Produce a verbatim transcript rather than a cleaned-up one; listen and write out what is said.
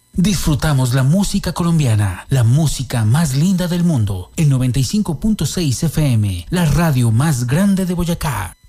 Disfrutamos la música colombiana, la música más linda del mundo. El noventa y cinco punto seis F M, la radio más grande de Boyacá.